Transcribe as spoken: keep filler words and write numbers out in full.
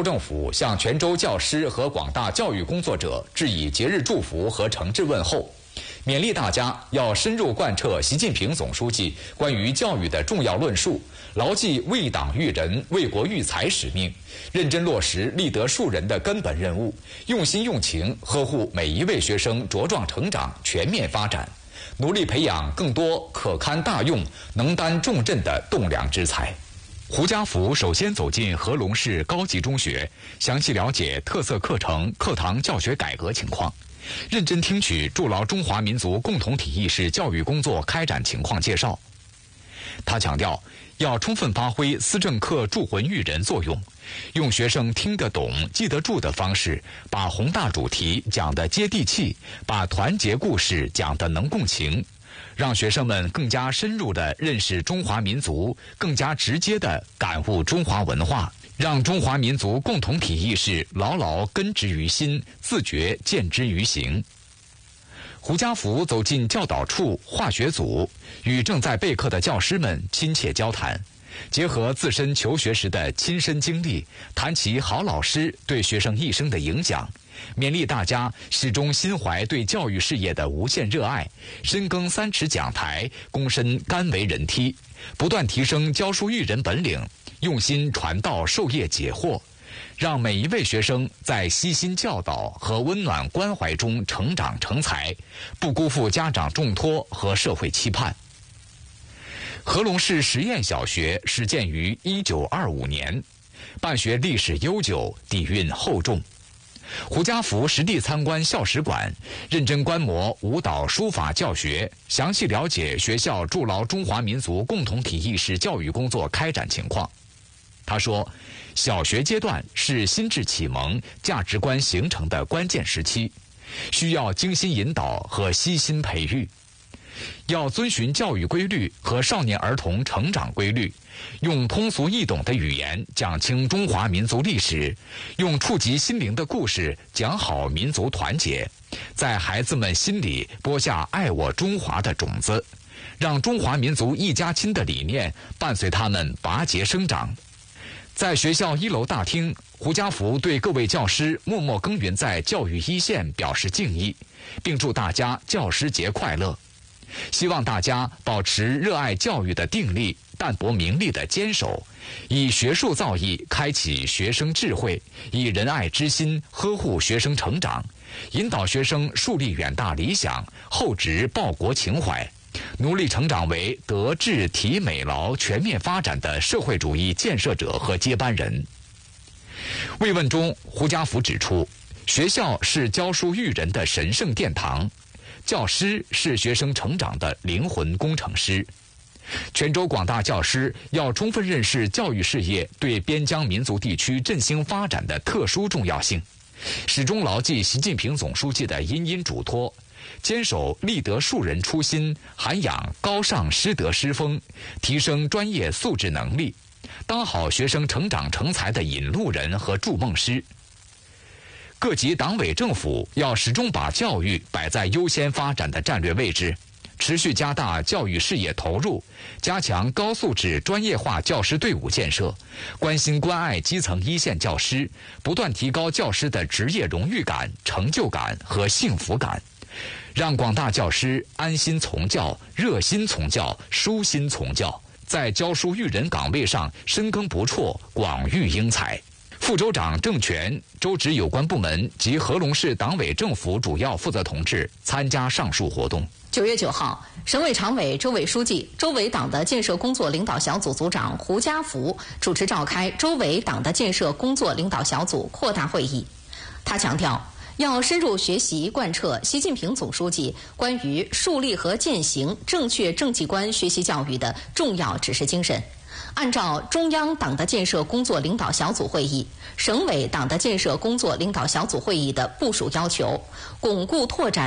州政府向全州教师和广大教育工作者致以节日祝福和诚挚问候，勉励大家要深入贯彻习近平总书记关于教育的重要论述，牢记为党育人、为国育才使命，认真落实立德树人的根本任务，用心用情呵护每一位学生茁壮成长、全面发展，努力培养更多可堪大用、能担重任的栋梁之才。胡家福首先走进和龙市高级中学，详细了解特色课程、课堂教学改革情况，认真听取筑牢中华民族共同体意识教育工作开展情况介绍。他强调，要充分发挥思政课铸魂育人作用，用学生听得懂、记得住的方式，把宏大主题讲得接地气，把团结故事讲得能共情，让学生们更加深入地认识中华民族，更加直接地感悟中华文化，让中华民族共同体意识牢牢根植于心，自觉见之于行。胡家福走进教导处化学组，与正在备课的教师们亲切交谈，结合自身求学时的亲身经历，谈起好老师对学生一生的影响，勉励大家始终心怀对教育事业的无限热爱，深耕三尺讲台，躬身甘为人梯，不断提升教书育人本领，用心传道授业解惑，让每一位学生在悉心教导和温暖关怀中成长成才，不辜负家长重托和社会期盼。和龙市实验小学始建于一九二五年，办学历史悠久，底蕴厚重。胡家福实地参观校史馆，认真观摩舞蹈书法教学，详细了解学校筑牢中华民族共同体意识教育工作开展情况。他说，小学阶段是心智启蒙、价值观形成的关键时期，需要精心引导和悉心培育，要遵循教育规律和少年儿童成长规律，用通俗易懂的语言讲清中华民族历史，用触及心灵的故事讲好民族团结，在孩子们心里播下爱我中华的种子，让中华民族一家亲的理念伴随他们拔节生长。在学校一楼大厅，胡家福对各位教师默默耕耘在教育一线表示敬意，并祝大家教师节快乐。希望大家保持热爱教育的定力，淡泊名利的坚守，以学术造诣开启学生智慧，以仁爱之心呵护学生成长，引导学生树立远大理想，厚植报国情怀，努力成长为德智体美劳全面发展的社会主义建设者和接班人。慰问中，胡家福指出，学校是教书育人的神圣殿堂，教师是学生成长的灵魂工程师。全州广大教师要充分认识教育事业对边疆民族地区振兴发展的特殊重要性，始终牢记习近平总书记的殷殷嘱托，坚守立德树人初心，涵养高尚师德师风，提升专业素质能力，当好学生成长成才的引路人和筑梦师。各级党委政府要始终把教育摆在优先发展的战略位置，持续加大教育事业投入，加强高素质专业化教师队伍建设，关心关爱基层一线教师，不断提高教师的职业荣誉感、成就感和幸福感，让广大教师安心从教、热心从教、舒心从教，在教书育人岗位上深耕不辍，广育英才。副州长郑全、州直有关部门及和龙市党委政府主要负责同志参加上述活动。 九月九号，省委常委、州委书记、州委党的建设工作领导小组组长胡家福主持召开州委党的建设工作领导小组扩大会议。他强调，要深入学习贯彻习近平总书记关于树立和践行正确政绩观学习教育的重要指示精神，按照中央党的建设工作领导小组会议、省委党的建设工作领导小组会议的部署要求，巩固拓展